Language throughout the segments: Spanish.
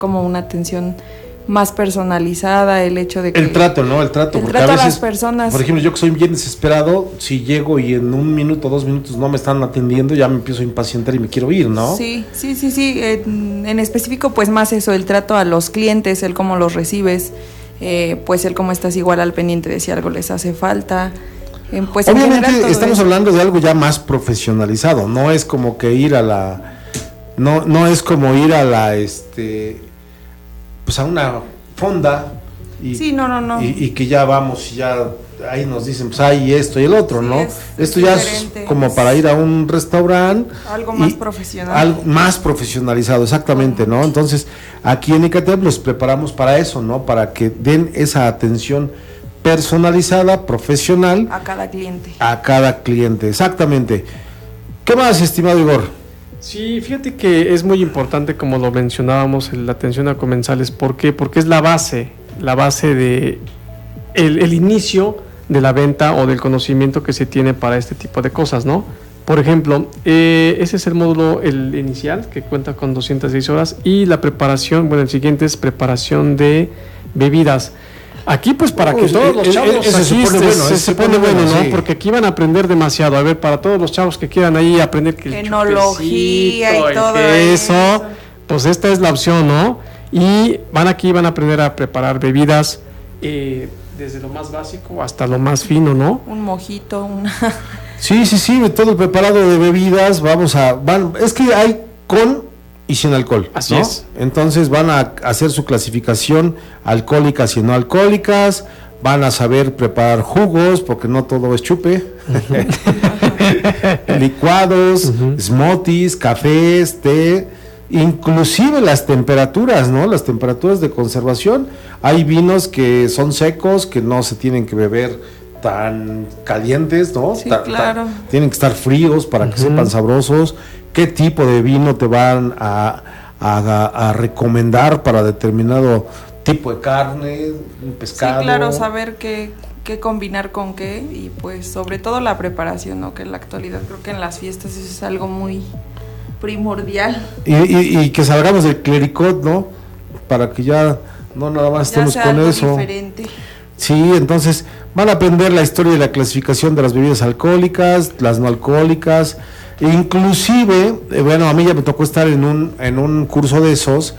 como una atención más personalizada, el hecho de que... El trato, ¿no? El trato, porque trato a veces, a las personas. por ejemplo, yo que soy bien desesperado, si llego y en 1 minuto, 2 minutos no me están atendiendo, ya me empiezo a impacientar y me quiero ir, ¿no? Sí. En específico, pues más eso, el trato a los clientes, el cómo los recibes, pues el cómo estás igual al pendiente de si algo les hace falta. Pues obviamente en general, estamos hablando de algo ya más profesionalizado, no es como que ir a la... No es como ir a la, pues a una fonda y, sí, no. y que ya vamos y ya ahí nos dicen pues hay esto y el otro, sí, ¿no? Esto ya es como para ir a un restaurante, algo más profesional, algo más profesionalizado, exactamente, ¿no? Entonces aquí en Icatep los preparamos para eso, ¿no? Para que den esa atención personalizada, profesional a cada cliente. A cada cliente, exactamente. ¿Qué más, estimado Igor? Sí, fíjate que es muy importante, como lo mencionábamos, la atención a comensales. ¿Por qué? Porque es la base de el inicio de la venta o del conocimiento que se tiene para este tipo de cosas, ¿no? Por ejemplo, ese es el módulo el inicial, que cuenta con 206 horas, y la preparación, bueno, el siguiente es preparación de bebidas. Aquí pues para que todos los chavos se pone bueno, ¿no? Sí. Porque aquí van a aprender demasiado. A ver, para todos los chavos que quieran ahí aprender que enología y todo eso, pues esta es la opción, ¿no? Y van a aprender a preparar bebidas desde lo más básico hasta lo más fino, ¿no? Un mojito, Sí, todo el preparado de bebidas, es que hay con y sin alcohol, así ¿no? es. Entonces van a hacer su clasificación alcohólicas y no alcohólicas, van a saber preparar jugos, porque no todo es chupe, licuados, smoothies, cafés, té, inclusive las temperaturas, ¿no? Las temperaturas de conservación. Hay vinos que son secos, que no se tienen que beber tan calientes, ¿no? Sí, claro. Tienen que estar fríos para que sepan sabrosos. ¿Qué tipo de vino te van a recomendar para determinado tipo de carne, un pescado? Sí, claro, saber qué combinar con qué, y pues sobre todo la preparación, ¿no? Que en la actualidad creo que en las fiestas eso es algo muy primordial. Y que salgamos del clericot, ¿no? Para que ya no nada más estemos con eso. Diferente. Sí, entonces van a aprender la historia de la clasificación de las bebidas alcohólicas, las no alcohólicas. Inclusive, bueno, a mí ya me tocó estar en un curso de esos,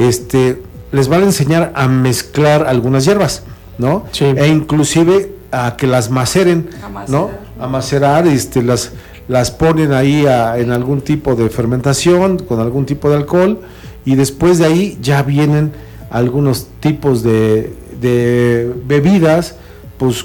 les van a enseñar a mezclar algunas hierbas, ¿no? Sí. E inclusive a que las maceren, ¿no? A macerar, las ponen ahí en algún tipo de fermentación, con algún tipo de alcohol, y después de ahí ya vienen algunos tipos de bebidas, pues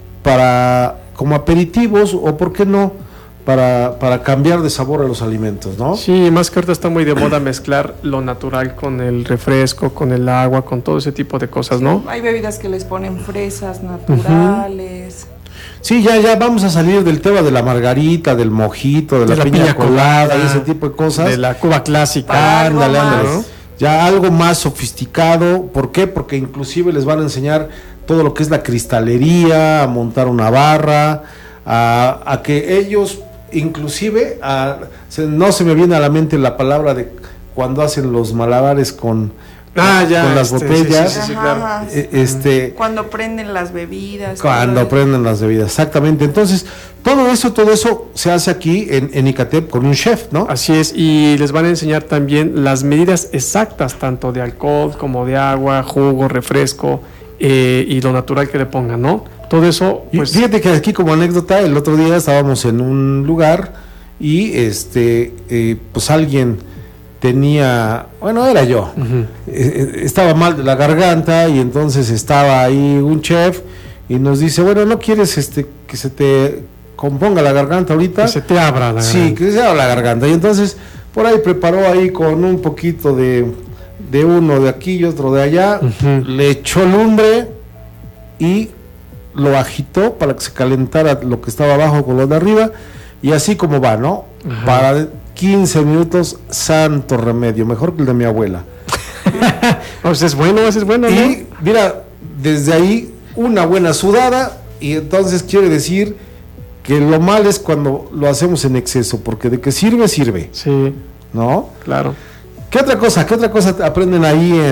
como aperitivos, o por qué no, para cambiar de sabor a los alimentos, ¿no? Sí, más que ahorita está muy de moda mezclar lo natural con el refresco, con el agua, con todo ese tipo de cosas, ¿no? Hay bebidas que les ponen fresas naturales. Sí, ya vamos a salir del tema de la margarita, del mojito, de la piña colada y ese tipo de cosas. De la Cuba clásica. Ándale. ¿No? Ya algo más sofisticado. ¿Por qué? Porque inclusive les van a enseñar todo lo que es la cristalería, a montar una barra, a que ellos... Inclusive, no se me viene a la mente la palabra de cuando hacen los malabares con las botellas. Sí, claro. Cuando prenden las bebidas. Prenden las bebidas, exactamente. Entonces, todo eso se hace aquí en Icatep con un chef, ¿no? Así es, y les van a enseñar también las medidas exactas, tanto de alcohol como de agua, jugo, refresco, y lo natural que le pongan, ¿no? Todo eso, pues... Y fíjate que aquí, como anécdota, el otro día estábamos en un lugar y pues alguien tenía, era yo, estaba mal de la garganta, y entonces estaba ahí un chef y nos dice, bueno, ¿no quieres que se te componga la garganta ahorita? Que se te abra la garganta. Sí, que se abra la garganta. Y entonces por ahí preparó ahí con un poquito de uno de aquí y otro de allá, le echó lumbre y lo agitó para que se calentara lo que estaba abajo con lo de arriba, y así como va, ¿no? Para 15 minutos, santo remedio, mejor que el de mi abuela. Pues ese es bueno, y ¿no? Mira, desde ahí una buena sudada, y entonces quiere decir que lo mal es cuando lo hacemos en exceso, porque de que sirve, Sí, ¿no? claro. ¿Qué otra cosa aprenden ahí